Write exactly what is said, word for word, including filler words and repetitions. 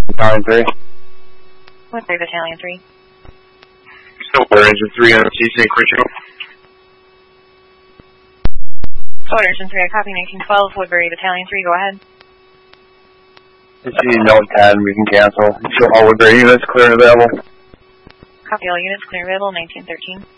Battalion three. Woodbury Battalion three. Silver Engine three on C Sync Ritual. Silver Engine three, I copy nineteen twelve, Woodbury Battalion three, go ahead. If you need note ten, we can cancel. So all Woodbury units clear and available. Copy all units, clear and available, nineteen thirteen.